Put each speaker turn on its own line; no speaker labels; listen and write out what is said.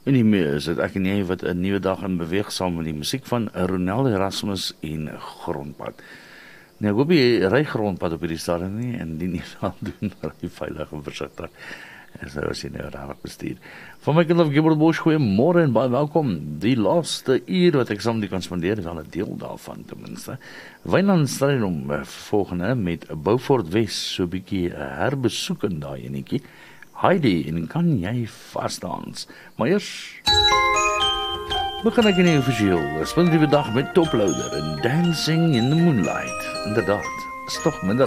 En hiermee is dit ek en jy wat 'n nuwe dag in beweeg saam met die musiek van Ronald Erasmus en Grondpad. Nou, ek hoop jy ry Grondpad op hierdie stadium nie, en die nie sal doen, ry veilig en versigtig. En so as jy nou raak bestuur. Van my kind of Gilbert Bosch, goeiemôre en baie welkom. Die laaste uur wat ek saam met u kan spandeer is al 'n deel daarvan ten minste. Wynand Strydom volgende met Beaufort Wes, so 'n bietjie herbesoek in daai enetjie. Heidi, en kan jy vasdans? Maar eers begin ek nie offisieel. Speel die dag met Toploader en Dancing in the Moonlight. Inderdaad, is toch minder